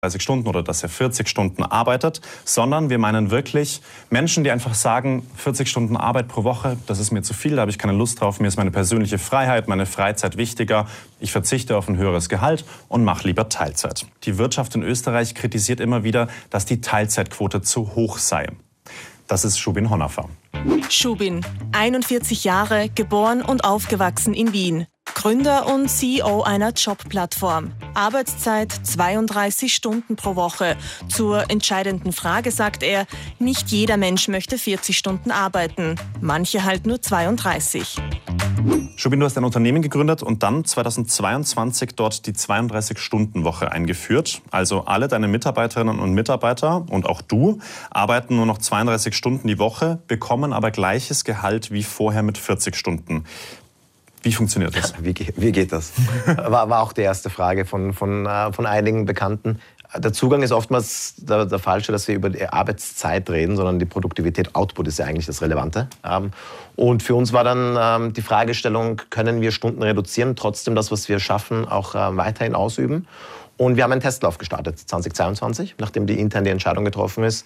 30 Stunden oder dass er 40 Stunden arbeitet, sondern wir meinen wirklich Menschen, die einfach sagen, 40 Stunden Arbeit pro Woche, das ist mir zu viel, da habe ich keine Lust drauf, mir ist meine persönliche Freiheit, meine Freizeit wichtiger, ich verzichte auf ein höheres Gehalt und mache lieber Teilzeit. Die Wirtschaft in Österreich kritisiert immer wieder, dass die Teilzeitquote zu hoch sei. Das ist Shubin Honafer. Shubin, 41 Jahre, geboren und aufgewachsen in Wien. Gründer und CEO einer Jobplattform. Arbeitszeit 32 Stunden pro Woche. Zur entscheidenden Frage sagt er, nicht jeder Mensch möchte 40 Stunden arbeiten. Manche halt nur 32. Shubin, du hast ein Unternehmen gegründet und dann 2022 dort die 32-Stunden-Woche eingeführt. Also alle deine Mitarbeiterinnen und Mitarbeiter und auch du arbeiten nur noch 32 Stunden die Woche, bekommen aber gleiches Gehalt wie vorher mit 40 Stunden. Wie funktioniert das? Wie geht das? War auch die erste Frage von einigen Bekannten. Der Zugang ist oftmals der falsche, dass wir über die Arbeitszeit reden, sondern die Produktivität, Output ist ja eigentlich das Relevante. Und für uns war dann die Fragestellung, können wir Stunden reduzieren, trotzdem das, was wir schaffen, auch weiterhin ausüben. Und wir haben einen Testlauf gestartet, 2022, nachdem die intern die Entscheidung getroffen ist.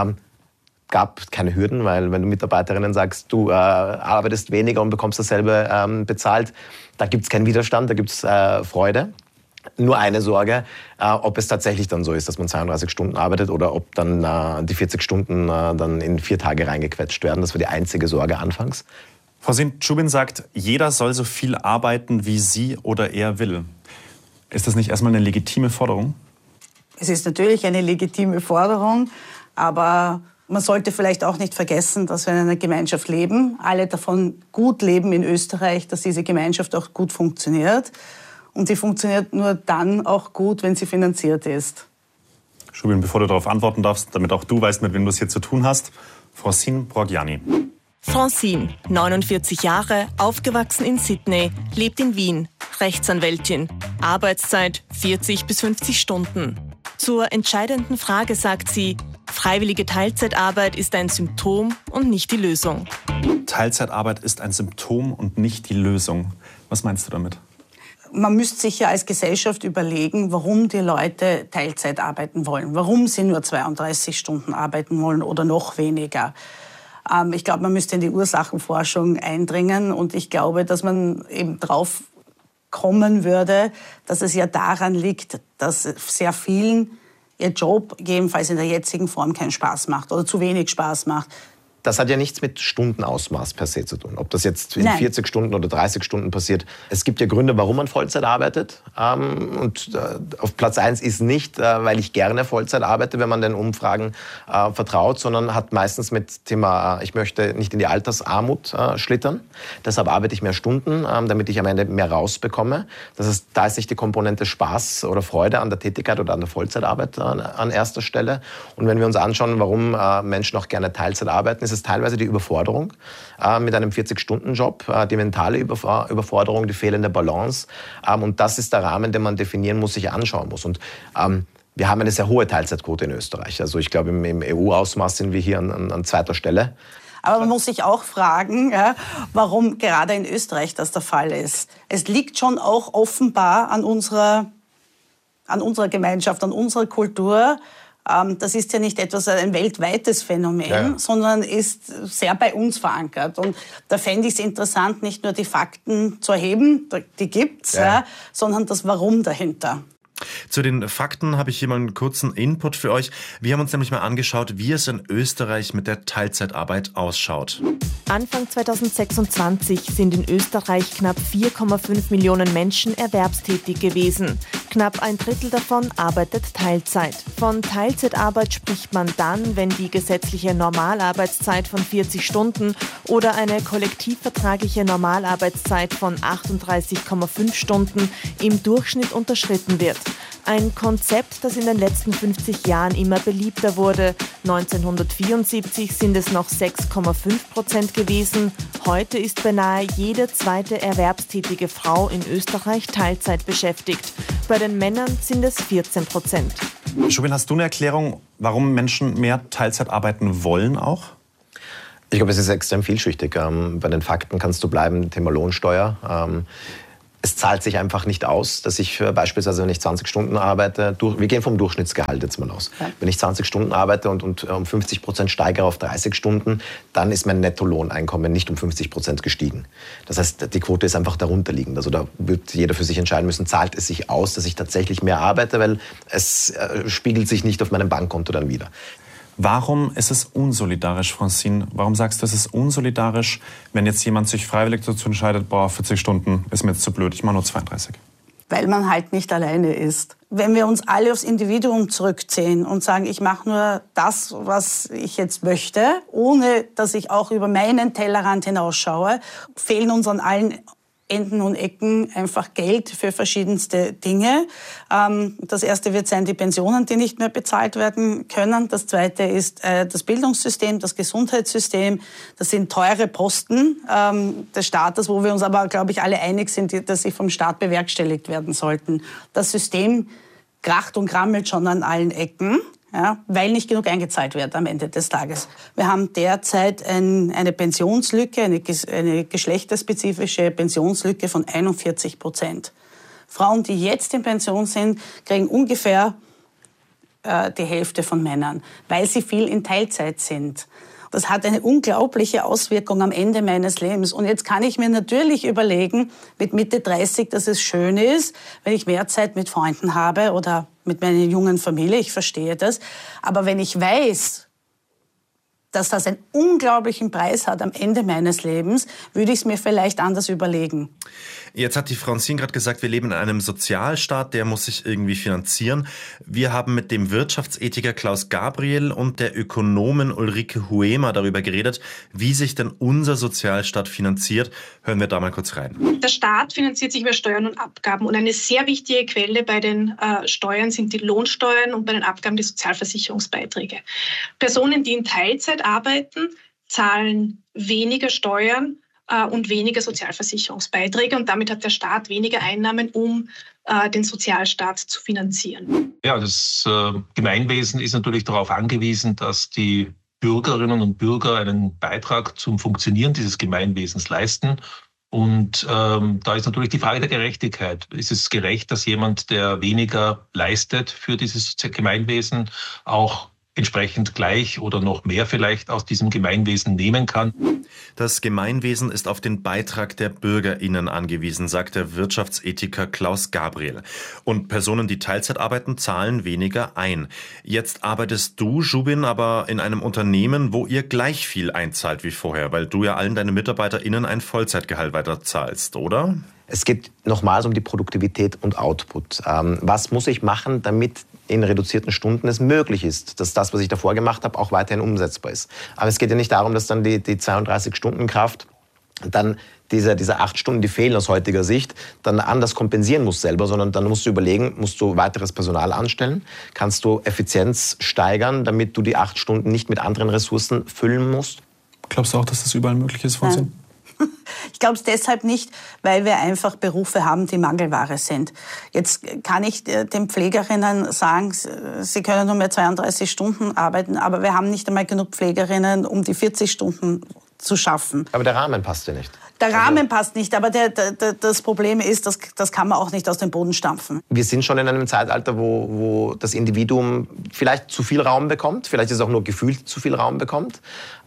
Gab keine Hürden, weil wenn du Mitarbeiterinnen sagst, du arbeitest weniger und bekommst dasselbe bezahlt, da gibt es keinen Widerstand, da gibt es Freude. Nur eine Sorge, ob es tatsächlich dann so ist, dass man 32 Stunden arbeitet oder ob dann die 40 Stunden dann in 4 Tage reingequetscht werden. Das war die einzige Sorge anfangs. Frau Shubin sagt, jeder soll so viel arbeiten, wie sie oder er will. Ist das nicht erstmal eine legitime Forderung? Es ist natürlich eine legitime Forderung, aber man sollte vielleicht auch nicht vergessen, dass wir in einer Gemeinschaft leben, alle davon gut leben in Österreich, dass diese Gemeinschaft auch gut funktioniert. Und sie funktioniert nur dann auch gut, wenn sie finanziert ist. Shubin, bevor du darauf antworten darfst, damit auch du weißt, mit wem du es hier zu tun hast, Francine Brogiani. Francine, 49 Jahre, aufgewachsen in Sydney, lebt in Wien, Rechtsanwältin. Arbeitszeit 40 bis 50 Stunden. Zur entscheidenden Frage sagt sie, freiwillige Teilzeitarbeit ist ein Symptom und nicht die Lösung. Teilzeitarbeit ist ein Symptom und nicht die Lösung. Was meinst du damit? Man müsste sich ja als Gesellschaft überlegen, warum die Leute Teilzeit arbeiten wollen, warum sie nur 32 Stunden arbeiten wollen oder noch weniger. Ich glaube, man müsste in die Ursachenforschung eindringen und ich glaube, dass man eben drauf kommen würde, dass es ja daran liegt, dass sehr vielen ihr Job jedenfalls in der jetzigen Form keinen Spaß macht oder zu wenig Spaß macht. Das hat ja nichts mit Stundenausmaß per se zu tun. Ob das jetzt in 40 Stunden oder 30 Stunden passiert. Es gibt ja Gründe, warum man Vollzeit arbeitet. Auf Platz 1 ist nicht, weil ich gerne Vollzeit arbeite, wenn man den Umfragen vertraut, sondern hat meistens mit Thema, ich möchte nicht in die Altersarmut schlittern. Deshalb arbeite ich mehr Stunden, damit ich am Ende mehr rausbekomme. Das heißt, da ist nicht die Komponente Spaß oder Freude an der Tätigkeit oder an der Vollzeitarbeit an erster Stelle. Und wenn wir uns anschauen, warum Menschen auch gerne Teilzeit arbeiten, ist es teilweise die Überforderung mit einem 40-Stunden-Job, die mentale Überforderung, die fehlende Balance. Und das ist der Rahmen, den man definieren muss, sich anschauen muss. Und wir haben eine sehr hohe Teilzeitquote in Österreich. Also ich glaube, im EU-Ausmaß sind wir hier an zweiter Stelle. Aber man muss sich auch fragen, ja, warum gerade in Österreich das der Fall ist. Es liegt schon auch offenbar an unserer Gemeinschaft, an unserer Kultur. Das ist ja nicht etwas, ein weltweites Phänomen, sondern ist sehr bei uns verankert. Und da fände ich es interessant, nicht nur die Fakten zu erheben, die gibt's, sondern das Warum dahinter. Zu den Fakten habe ich hier mal einen kurzen Input für euch. Wir haben uns nämlich mal angeschaut, wie es in Österreich mit der Teilzeitarbeit ausschaut. Anfang 2026 sind in Österreich knapp 4,5 Millionen Menschen erwerbstätig gewesen. Knapp ein Drittel davon arbeitet Teilzeit. Von Teilzeitarbeit spricht man dann, wenn die gesetzliche Normalarbeitszeit von 40 Stunden oder eine kollektivvertragliche Normalarbeitszeit von 38,5 Stunden im Durchschnitt unterschritten wird. Ein Konzept, das in den letzten 50 Jahren immer beliebter wurde. 1974 sind es noch 6,5% gewesen. Heute ist beinahe jede zweite erwerbstätige Frau in Österreich Teilzeit beschäftigt. Bei den Männern sind es 14%. Shubin, hast du eine Erklärung, warum Menschen mehr Teilzeit arbeiten wollen auch? Ich glaube, es ist extrem vielschichtig. Bei den Fakten kannst du bleiben, Thema Lohnsteuer. Es zahlt sich einfach nicht aus, dass ich beispielsweise, wenn ich 20 Stunden arbeite, wir gehen vom Durchschnittsgehalt jetzt mal aus. Ja. Wenn ich 20 Stunden arbeite und um 50% steigere auf 30 Stunden, dann ist mein Nettolohneinkommen nicht um 50% gestiegen. Das heißt, die Quote ist einfach darunter liegend. Also da wird jeder für sich entscheiden müssen, zahlt es sich aus, dass ich tatsächlich mehr arbeite, weil es spiegelt sich nicht auf meinem Bankkonto dann wieder. Warum ist es unsolidarisch, Francine? Warum sagst du, es ist unsolidarisch, wenn jetzt jemand sich freiwillig dazu entscheidet, 40 Stunden ist mir jetzt zu blöd, ich mache nur 32? Weil man halt nicht alleine ist. Wenn wir uns alle aufs Individuum zurückziehen und sagen, ich mache nur das, was ich jetzt möchte, ohne dass ich auch über meinen Tellerrand hinausschaue, fehlen uns an allen Enden und Ecken einfach Geld für verschiedenste Dinge. Das erste wird sein, die Pensionen, die nicht mehr bezahlt werden können. Das zweite ist das Bildungssystem, das Gesundheitssystem. Das sind teure Posten des Staates, wo wir uns aber, glaube ich, alle einig sind, dass sie vom Staat bewerkstelligt werden sollten. Das System kracht und krammelt schon an allen Ecken. Ja, weil nicht genug eingezahlt wird am Ende des Tages. Wir haben derzeit eine Pensionslücke, eine geschlechterspezifische Pensionslücke von 41%. Frauen, die jetzt in Pension sind, kriegen ungefähr die Hälfte von Männern, weil sie viel in Teilzeit sind. Das hat eine unglaubliche Auswirkung am Ende meines Lebens. Und jetzt kann ich mir natürlich überlegen, mit Mitte 30, dass es schön ist, wenn ich mehr Zeit mit Freunden habe oder mit meiner jungen Familie. Ich verstehe das. Aber wenn ich weiß, dass das einen unglaublichen Preis hat am Ende meines Lebens, würde ich es mir vielleicht anders überlegen. Jetzt hat die Francine gerade gesagt, wir leben in einem Sozialstaat, der muss sich irgendwie finanzieren. Wir haben mit dem Wirtschaftsethiker Klaus Gabriel und der Ökonomin Ulrike Huemer darüber geredet, wie sich denn unser Sozialstaat finanziert. Hören wir da mal kurz rein. Der Staat finanziert sich über Steuern und Abgaben und eine sehr wichtige Quelle bei den Steuern sind die Lohnsteuern und bei den Abgaben die Sozialversicherungsbeiträge. Personen, die in Teilzeit arbeiten, zahlen weniger Steuern und weniger Sozialversicherungsbeiträge. Und damit hat der Staat weniger Einnahmen, um den Sozialstaat zu finanzieren. Ja, das Gemeinwesen ist natürlich darauf angewiesen, dass die Bürgerinnen und Bürger einen Beitrag zum Funktionieren dieses Gemeinwesens leisten. Und da ist natürlich die Frage der Gerechtigkeit. Ist es gerecht, dass jemand, der weniger leistet für dieses Gemeinwesen, auch entsprechend gleich oder noch mehr vielleicht aus diesem Gemeinwesen nehmen kann? Das Gemeinwesen ist auf den Beitrag der BürgerInnen angewiesen, sagt der Wirtschaftsethiker Klaus Gabriel. Und Personen, die Teilzeit arbeiten, zahlen weniger ein. Jetzt arbeitest du, Zubin, aber in einem Unternehmen, wo ihr gleich viel einzahlt wie vorher, weil du ja allen deinen MitarbeiterInnen ein Vollzeitgehalt weiterzahlst, oder? Es geht nochmals um die Produktivität und Output. Was muss ich machen, damit in reduzierten Stunden es möglich ist, dass das, was ich davor gemacht habe, auch weiterhin umsetzbar ist. Aber es geht ja nicht darum, dass dann die 32-Stunden-Kraft dann diese 8 Stunden, die fehlen aus heutiger Sicht, dann anders kompensieren musst selber, sondern dann musst du überlegen, musst du weiteres Personal anstellen, kannst du Effizienz steigern, damit du die 8 Stunden nicht mit anderen Ressourcen füllen musst? Glaubst du auch, dass das überall möglich ist, Francine? Ich glaube es deshalb nicht, weil wir einfach Berufe haben, die Mangelware sind. Jetzt kann ich den Pflegerinnen sagen, sie können nur mehr 32 Stunden arbeiten, aber wir haben nicht einmal genug Pflegerinnen, um die 40 Stunden zu schaffen. Aber der Rahmen passt ja nicht. Der Rahmen passt nicht, aber das Problem ist, das kann man auch nicht aus dem Boden stampfen. Wir sind schon in einem Zeitalter, wo das Individuum vielleicht zu viel Raum bekommt, vielleicht ist es auch nur gefühlt zu viel Raum bekommt.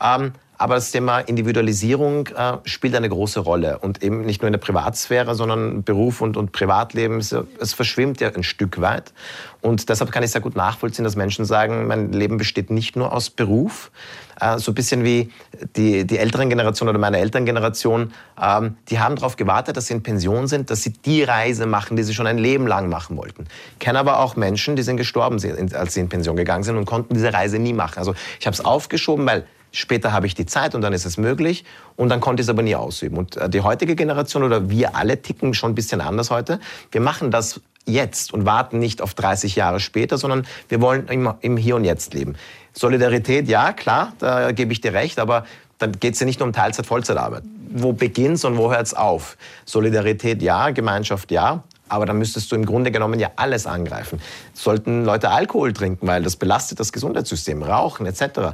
Aber das Thema Individualisierung spielt eine große Rolle. Und eben nicht nur in der Privatsphäre, sondern Beruf und Privatleben, es verschwimmt ja ein Stück weit. Und deshalb kann ich sehr gut nachvollziehen, dass Menschen sagen, mein Leben besteht nicht nur aus Beruf. So ein bisschen wie die älteren Generationen oder meine Elterngeneration, die haben darauf gewartet, dass sie in Pension sind, dass sie die Reise machen, die sie schon ein Leben lang machen wollten. Ich kenne aber auch Menschen, die sind gestorben, als sie in Pension gegangen sind und konnten diese Reise nie machen. Also ich habe es aufgeschoben, weil später habe ich die Zeit und dann ist es möglich und dann konnte ich es aber nie ausüben. Und die heutige Generation oder wir alle ticken schon ein bisschen anders heute. Wir machen das jetzt und warten nicht auf 30 Jahre später, sondern wir wollen im Hier und Jetzt leben. Solidarität, ja, klar, da gebe ich dir recht, aber dann geht es ja nicht nur um Teilzeit, Vollzeitarbeit. Wo beginnt's und wo hört's auf? Solidarität, ja, Gemeinschaft, ja. Aber dann müsstest du im Grunde genommen ja alles angreifen. Sollten Leute Alkohol trinken, weil das belastet das Gesundheitssystem, Rauchen etc.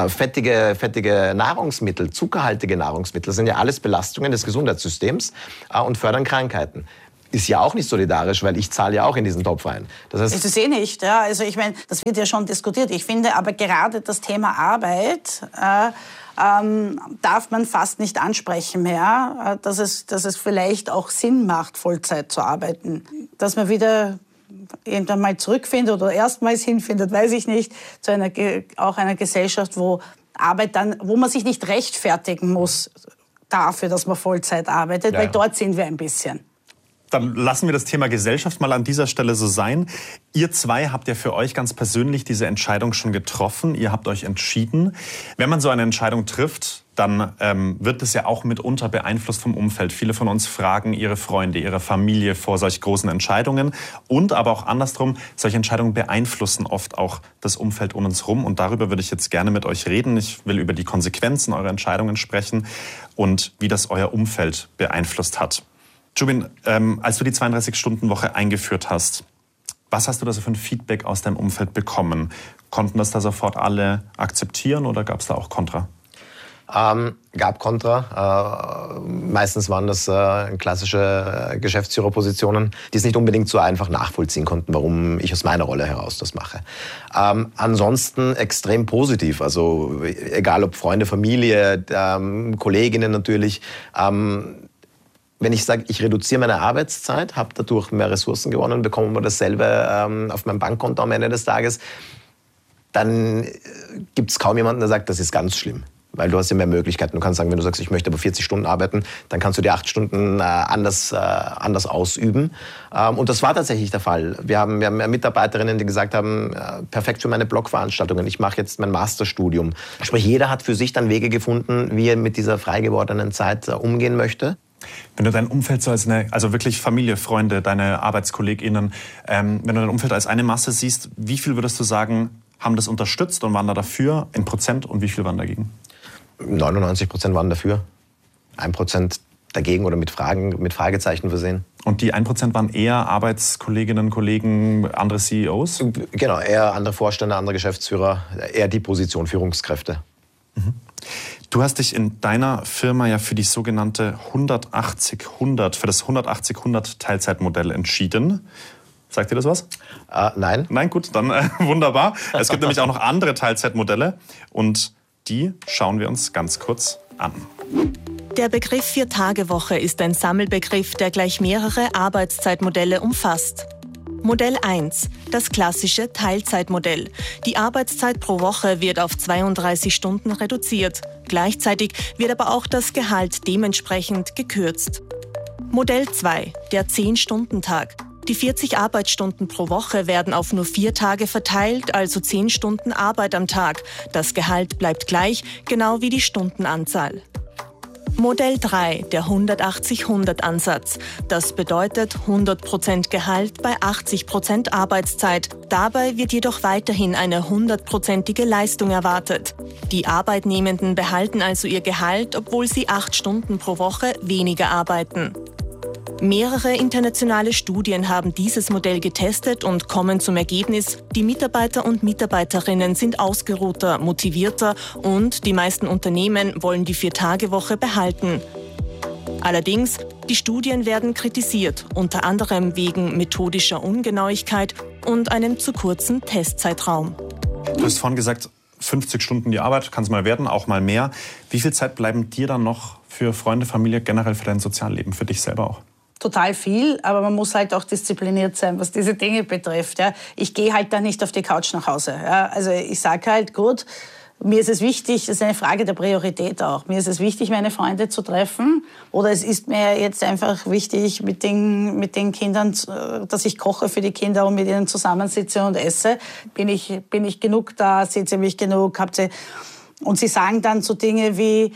Fettige Nahrungsmittel, zuckerhaltige Nahrungsmittel, das sind ja alles Belastungen des Gesundheitssystems und fördern Krankheiten. ist ja auch nicht solidarisch, weil ich zahle ja auch in diesen Topf rein. Das heißt, das ist eh nicht. Ja. Also ich meine, das wird ja schon diskutiert. Ich finde aber gerade das Thema Arbeit darf man fast nicht ansprechen mehr, dass es vielleicht auch Sinn macht, Vollzeit zu arbeiten. Dass man wieder irgendwann mal zurückfindet oder erstmals hinfindet, weiß ich nicht, zu einer Gesellschaft, wo man sich nicht rechtfertigen muss dafür, dass man Vollzeit arbeitet, weil dort sind wir ein bisschen. Dann lassen wir das Thema Gesellschaft mal an dieser Stelle so sein. Ihr zwei habt ja für euch ganz persönlich diese Entscheidung schon getroffen. Ihr habt euch entschieden. Wenn man so eine Entscheidung trifft, dann wird es ja auch mitunter beeinflusst vom Umfeld. Viele von uns fragen ihre Freunde, ihre Familie vor solch großen Entscheidungen. Und aber auch andersrum, solche Entscheidungen beeinflussen oft auch das Umfeld um uns rum. Und darüber würde ich jetzt gerne mit euch reden. Ich will über die Konsequenzen eurer Entscheidungen sprechen und wie das euer Umfeld beeinflusst hat. Zubin, als du die 32-Stunden-Woche eingeführt hast, was hast du da so für ein Feedback aus deinem Umfeld bekommen? Konnten das da sofort alle akzeptieren oder gab es da auch Kontra? Gab Kontra. Meistens waren das klassische Geschäftsführerpositionen, die es nicht unbedingt so einfach nachvollziehen konnten, warum ich aus meiner Rolle heraus das mache. Ansonsten extrem positiv. Also egal ob Freunde, Familie, Kolleginnen natürlich. Wenn ich sage, ich reduziere meine Arbeitszeit, habe dadurch mehr Ressourcen gewonnen, bekomme immer dasselbe auf meinem Bankkonto am Ende des Tages, dann gibt es kaum jemanden, der sagt, das ist ganz schlimm. Weil du hast ja mehr Möglichkeiten. Du kannst sagen, wenn du sagst, ich möchte aber 40 Stunden arbeiten, dann kannst du die 8 Stunden anders ausüben. Und das war tatsächlich der Fall. Wir haben Mitarbeiterinnen, die gesagt haben, perfekt für meine Blogveranstaltungen, ich mache jetzt mein Masterstudium. Sprich, jeder hat für sich dann Wege gefunden, wie er mit dieser frei gewordenen Zeit umgehen möchte. Wenn du dein Umfeld so also wirklich Familie, Freunde, deine ArbeitskollegInnen, wenn du dein Umfeld als eine Masse siehst, wie viel würdest du sagen, haben das unterstützt und waren da dafür in Prozent und wie viel waren dagegen? 99% waren dafür. 1% dagegen oder mit Fragezeichen versehen. Und die 1% waren eher Arbeitskolleginnen, Kollegen, andere CEOs? Genau, eher andere Vorstände, andere Geschäftsführer, eher die Position Führungskräfte. Mhm. Du hast dich in deiner Firma ja für die sogenannte 180-100, für das 180-100 Teilzeitmodell entschieden. Sagt dir das was? Nein. Nein, gut, dann wunderbar. Es gibt nämlich auch noch andere Teilzeitmodelle und die schauen wir uns ganz kurz an. Der Begriff 4-Tage-Woche ist ein Sammelbegriff, der gleich mehrere Arbeitszeitmodelle umfasst. Modell 1, das klassische Teilzeitmodell. Die Arbeitszeit pro Woche wird auf 32 Stunden reduziert. Gleichzeitig wird aber auch das Gehalt dementsprechend gekürzt. Modell 2, der 10-Stunden-Tag. Die 40 Arbeitsstunden pro Woche werden auf nur 4 Tage verteilt, also 10 Stunden Arbeit am Tag. Das Gehalt bleibt gleich, genau wie die Stundenanzahl. Modell 3, der 180-100-Ansatz. Das bedeutet 100% Gehalt bei 80% Arbeitszeit. Dabei wird jedoch weiterhin eine 100%ige Leistung erwartet. Die Arbeitnehmenden behalten also ihr Gehalt, obwohl sie 8 Stunden pro Woche weniger arbeiten. Mehrere internationale Studien haben dieses Modell getestet und kommen zum Ergebnis, die Mitarbeiter und Mitarbeiterinnen sind ausgeruhter, motivierter und die meisten Unternehmen wollen die 4-Tage-Woche behalten. Allerdings, die Studien werden kritisiert, unter anderem wegen methodischer Ungenauigkeit und einem zu kurzen Testzeitraum. Du hast vorhin gesagt, 50 Stunden die Arbeit, kann es mal werden, auch mal mehr. Wie viel Zeit bleiben dir dann noch für Freunde, Familie, generell für dein Sozialleben, für dich selber auch? Total viel, aber man muss halt auch diszipliniert sein, was diese Dinge betrifft. Ja. Ich gehe halt da nicht auf die Couch nach Hause. Ja. Also ich sage halt, gut, mir ist es wichtig, das ist eine Frage der Priorität auch, mir ist es wichtig, meine Freunde zu treffen oder es ist mir jetzt einfach wichtig mit den Kindern, dass ich koche für die Kinder und mit ihnen zusammensitze und esse. Bin ich genug da, seht ihr mich genug, und sie sagen dann so Dinge wie,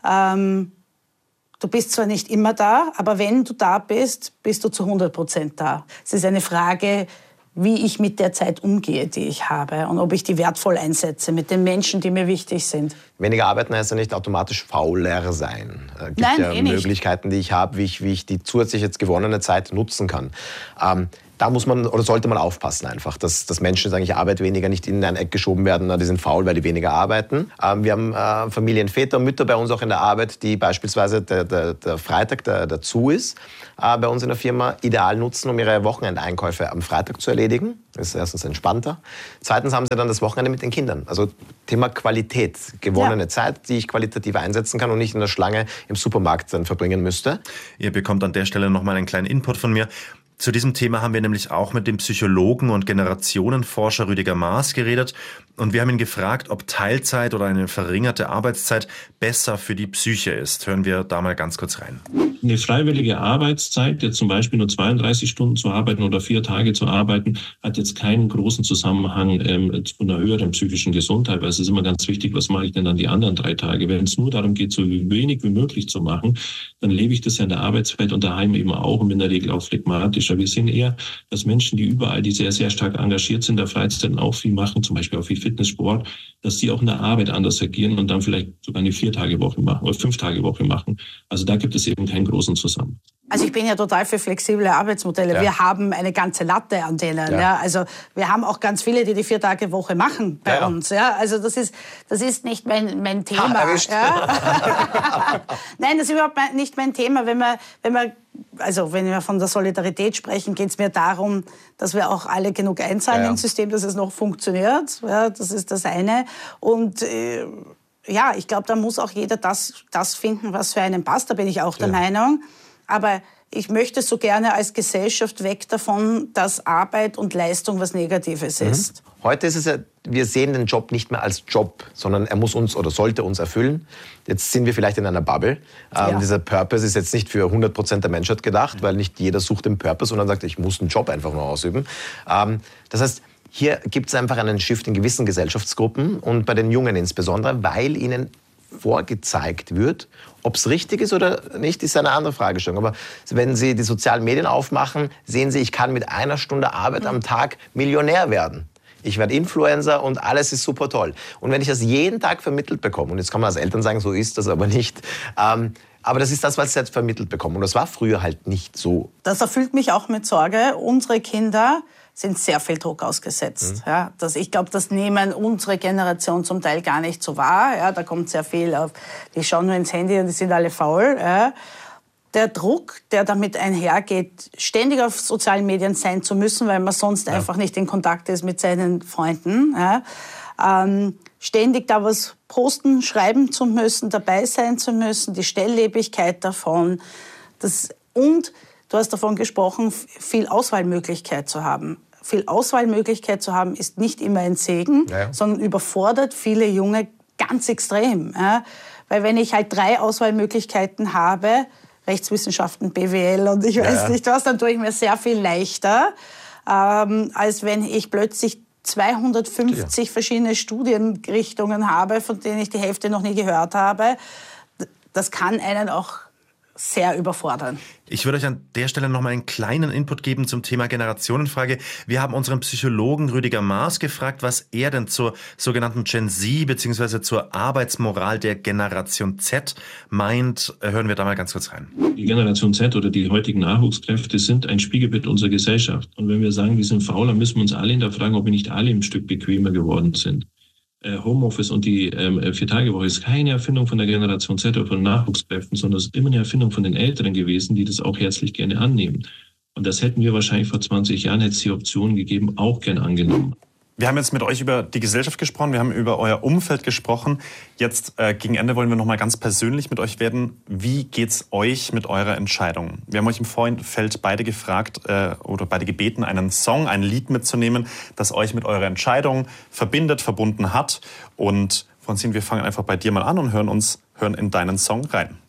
du bist zwar nicht immer da, aber wenn du da bist, bist du zu 100% da. Es ist eine Frage, wie ich mit der Zeit umgehe, die ich habe und ob ich die wertvoll einsetze mit den Menschen, die mir wichtig sind. Weniger arbeiten heißt ja nicht automatisch fauler sein. Es gibt Nein, ja Möglichkeiten, die ich habe, wie ich die zusätzlich jetzt gewonnene Zeit nutzen kann. da muss man oder sollte man aufpassen einfach, dass Menschen, sagen, ich arbeite weniger, nicht in ein Eck geschoben werden, die sind faul, weil die weniger arbeiten. Wir haben Familienväter und Mütter bei uns auch in der Arbeit, die beispielsweise der Freitag, der zu ist, bei uns in der Firma ideal nutzen, um ihre Wochenendeinkäufe am Freitag zu erledigen. Das ist erstens entspannter. Zweitens haben sie dann das Wochenende mit den Kindern. Also Thema Qualität, gewonnene Zeit, die ich qualitativ einsetzen kann und nicht in der Schlange im Supermarkt dann verbringen müsste. Ihr bekommt an der Stelle nochmal einen kleinen Input von mir. Zu diesem Thema haben wir nämlich auch mit dem Psychologen und Generationenforscher Rüdiger Maaß geredet. Und wir haben ihn gefragt, ob Teilzeit oder eine verringerte Arbeitszeit besser für die Psyche ist. Hören wir da mal ganz kurz rein. Eine freiwillige Arbeitszeit, jetzt zum Beispiel nur 32 Stunden zu arbeiten oder 4 Tage zu arbeiten, hat jetzt keinen großen Zusammenhang zu einer höheren psychischen Gesundheit, weil es ist immer ganz wichtig, was mache ich denn dann die anderen 3 Tage? Wenn es nur darum geht, so wenig wie möglich zu machen, dann lebe ich das ja in der Arbeitswelt und daheim eben auch und in der Regel auch phlegmatischer. Wir sehen eher, dass Menschen, die überall, die sehr, sehr stark engagiert sind, in der Freizeit auch viel machen, zum Beispiel auch viel Fitnesssport, dass die auch in der Arbeit anders agieren und dann vielleicht sogar eine 4-Tage-Woche machen oder 5-Tage-Woche machen. Also da gibt es eben keinen großen Zusammenhang. Also ich bin ja total für flexible Arbeitsmodelle. Ja. Wir haben eine ganze Latte an denen. Ja. Ja. Also wir haben auch ganz viele, die 4-Tage-Woche machen bei uns. Ja. Also das ist nicht mein Thema. Ja. Nein, das ist überhaupt nicht mein Thema. Wenn wir von der Solidarität sprechen, geht es mir darum, dass wir auch alle genug einzahlen ins System, dass es noch funktioniert. Ja, das ist das eine. Und ich glaube, da muss auch jeder das finden, was für einen passt. Da bin ich auch der Meinung. Aber ich möchte so gerne als Gesellschaft weg davon, dass Arbeit und Leistung was Negatives ist. Heute ist es ja, wir sehen den Job nicht mehr als Job, sondern er muss uns oder sollte uns erfüllen. Jetzt sind wir vielleicht in einer Bubble. Dieser Purpose ist jetzt nicht für 100% der Menschheit gedacht, weil nicht jeder sucht den Purpose, sondern sagt, ich muss einen Job einfach nur ausüben. Das heißt, hier gibt es einfach einen Shift in gewissen Gesellschaftsgruppen und bei den Jungen insbesondere, weil ihnen vorgezeigt wird. Ob es richtig ist oder nicht, ist eine andere Fragestellung. Aber wenn Sie die sozialen Medien aufmachen, sehen Sie, ich kann mit 1 Stunde Arbeit am Tag Millionär werden. Ich werde Influencer und alles ist super toll. Und wenn ich das jeden Tag vermittelt bekomme, und jetzt kann man als Eltern sagen, so ist das aber nicht, aber das ist das, was ich jetzt vermittelt bekomme. Und das war früher halt nicht so. Das erfüllt mich auch mit Sorge. Unsere Kinder sind sehr viel Druck ausgesetzt. Ja, ich glaube, das nehmen unsere Generation zum Teil gar nicht so wahr. Ja, da kommt sehr viel auf, die schauen nur ins Handy und die sind alle faul. Ja. Der Druck, der damit einhergeht, ständig auf sozialen Medien sein zu müssen, weil man sonst einfach nicht in Kontakt ist mit seinen Freunden. Ja. Ständig da was posten, schreiben zu müssen, dabei sein zu müssen, die Schnelllebigkeit davon. Und du hast davon gesprochen, viel Auswahlmöglichkeit zu haben. Viel Auswahlmöglichkeit zu haben, ist nicht immer ein Segen, sondern überfordert viele Junge ganz extrem. Ja? Weil wenn ich halt 3 Auswahlmöglichkeiten habe, Rechtswissenschaften, BWL und ich weiß nicht was, dann tue ich mir sehr viel leichter, als wenn ich plötzlich 250 verschiedene Studienrichtungen habe, von denen ich die Hälfte noch nie gehört habe. Das kann einen auch sehr überfordern. Ich würde euch an der Stelle noch mal einen kleinen Input geben zum Thema Generationenfrage. Wir haben unseren Psychologen Rüdiger Maaß gefragt, was er denn zur sogenannten Gen Z bzw. zur Arbeitsmoral der Generation Z meint. Hören wir da mal ganz kurz rein. Die Generation Z oder die heutigen Nachwuchskräfte sind ein Spiegelbild unserer Gesellschaft. Und wenn wir sagen, wir sind faul, dann müssen wir uns alle hinterfragen, ob wir nicht alle ein Stück bequemer geworden sind. Homeoffice und die 4-Tage-Woche ist keine Erfindung von der Generation Z oder von Nachwuchskräften, sondern es ist immer eine Erfindung von den Älteren gewesen, die das auch herzlich gerne annehmen. Und das hätten wir wahrscheinlich vor 20 Jahren, hätte es die Option gegeben, auch gern angenommen. Wir haben jetzt mit euch über die Gesellschaft gesprochen, wir haben über euer Umfeld gesprochen. Jetzt gegen Ende wollen wir noch mal ganz persönlich mit euch werden. Wie geht's euch mit eurer Entscheidung? Wir haben euch im Vorfeld beide gefragt oder beide gebeten, einen Song, ein Lied mitzunehmen, das euch mit eurer Entscheidung verbindet, verbunden hat. Und Francine, wir fangen einfach bei dir mal an und hören in deinen Song rein.